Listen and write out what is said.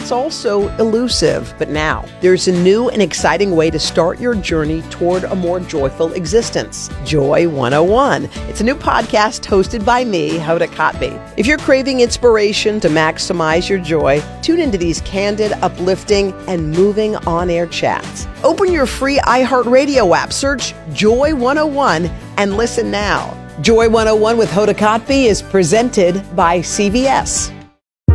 it's also elusive. But now, there's a new and exciting way to start your journey toward a more joyful existence. Joy 101. It's a new podcast hosted by me, Hoda Kotb. If you're craving inspiration to maximize your joy, tune into these candid, uplifting, and moving on-air chats. Open your free iHeartRadio app, search Joy 101, and listen now. Joy 101 with Hoda Kotb is presented by CVS.